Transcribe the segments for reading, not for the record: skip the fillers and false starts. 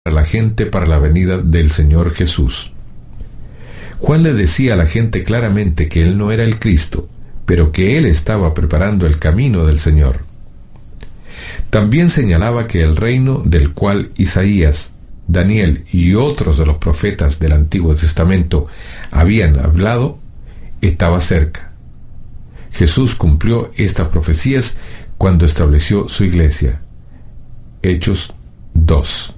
a la gente para la venida del Señor Jesús. Juan le decía a la gente claramente que él no era el Cristo, pero que él estaba preparando el camino del Señor. También señalaba que el reino del cual Isaías, Daniel y otros de los profetas del Antiguo Testamento habían hablado, estaba cerca. Jesús cumplió estas profecías cuando estableció su iglesia. Hechos 2.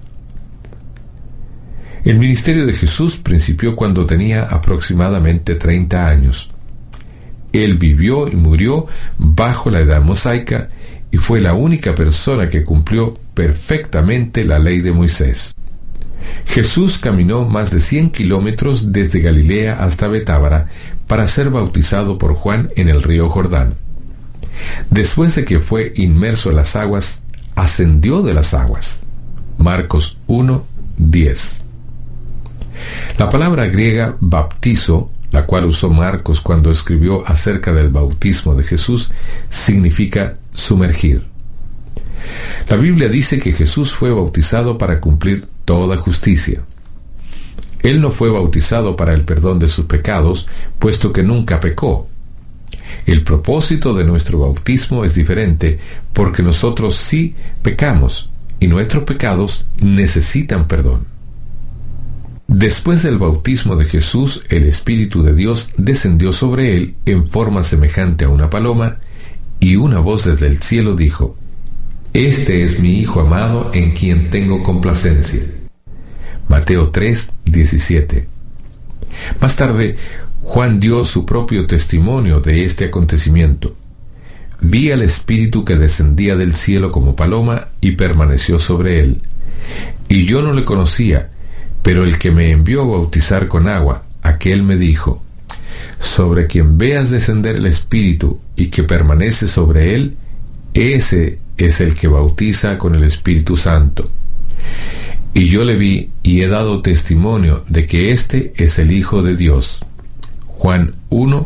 El ministerio de Jesús principió cuando tenía aproximadamente 30 años. Él vivió y murió bajo la edad mosaica y fue la única persona que cumplió perfectamente la ley de Moisés. Jesús caminó más de 100 kilómetros desde Galilea hasta Betábara para ser bautizado por Juan en el río Jordán. Después de que fue inmerso en las aguas, ascendió de las aguas. Marcos 1:10. La palabra griega baptizo, la cual usó Marcos cuando escribió acerca del bautismo de Jesús, significa sumergir. La Biblia dice que Jesús fue bautizado para cumplir toda justicia. Él no fue bautizado para el perdón de sus pecados, puesto que nunca pecó. El propósito de nuestro bautismo es diferente, porque nosotros sí pecamos, y nuestros pecados necesitan perdón. Después del bautismo de Jesús, el Espíritu de Dios descendió sobre él en forma semejante a una paloma, y una voz desde el cielo dijo: «Este es mi Hijo amado, en quien tengo complacencia». Mateo 3:17. Más tarde, Juan dio su propio testimonio de este acontecimiento. «Vi al Espíritu que descendía del cielo como paloma y permaneció sobre él. Y yo no le conocía, pero el que me envió a bautizar con agua, aquel me dijo: sobre quien veas descender el Espíritu y que permanece sobre él, ese es el que bautiza con el Espíritu Santo. Y yo le vi y he dado testimonio de que éste es el Hijo de Dios». Juan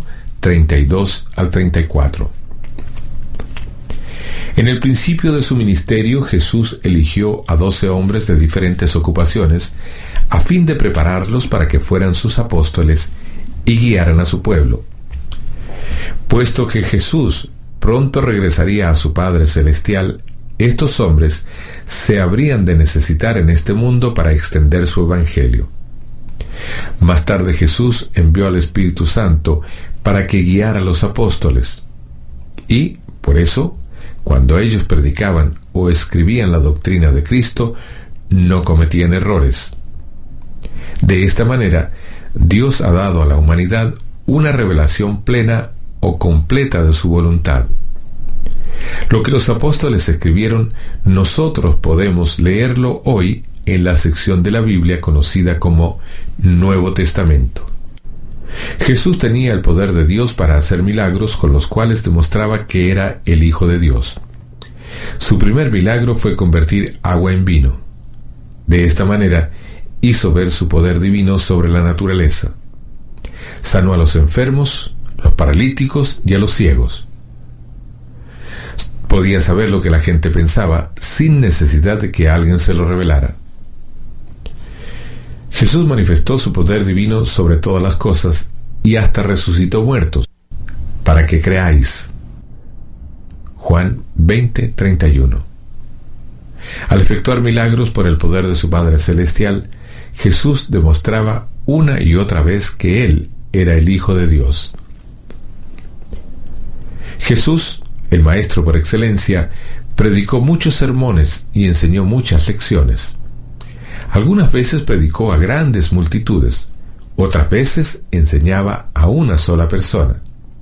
1:32-34. En el principio de su ministerio, Jesús eligió a 12 hombres de diferentes ocupaciones a fin de prepararlos para que fueran sus apóstoles y guiaran a su pueblo. Puesto que Jesús pronto regresaría a su Padre Celestial, estos hombres se habrían de necesitar en este mundo para extender su evangelio. Más tarde Jesús envió al Espíritu Santo para que guiara a los apóstoles. Y, por eso, cuando ellos predicaban o escribían la doctrina de Cristo, no cometían errores. De esta manera, Dios ha dado a la humanidad una revelación plena o completa de su voluntad. Lo que los apóstoles escribieron, nosotros podemos leerlo hoy en la sección de la Biblia conocida como Nuevo Testamento. Jesús tenía el poder de Dios para hacer milagros con los cuales demostraba que era el Hijo de Dios. Su primer milagro fue convertir agua en vino. De esta manera, hizo ver su poder divino sobre la naturaleza. Sanó a los enfermos, los paralíticos y a los ciegos. Podía saber lo que la gente pensaba sin necesidad de que alguien se lo revelara. Jesús manifestó su poder divino sobre todas las cosas y hasta resucitó muertos, para que creáis. Juan 20:31. Al efectuar milagros por el poder de su Padre Celestial, Jesús demostraba una y otra vez que Él era el Hijo de Dios. Jesús, el Maestro por excelencia, predicó muchos sermones y enseñó muchas lecciones. Algunas veces predicó a grandes multitudes, otras veces enseñaba a una sola persona.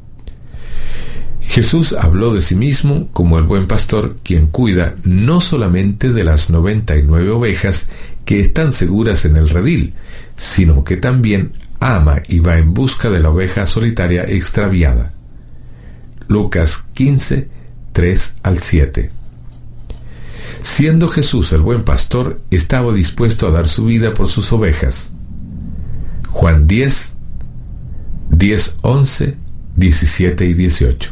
Jesús habló de sí mismo como el buen pastor, quien cuida no solamente de las 99 ovejas que están seguras en el redil, sino que también ama y va en busca de la oveja solitaria extraviada. Lucas 15:3-7. Siendo Jesús el buen pastor, estaba dispuesto a dar su vida por sus ovejas. Juan 10:11, 17 y 18.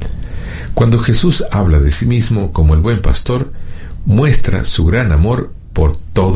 Cuando Jesús habla de sí mismo como el buen pastor, muestra su gran amor por todo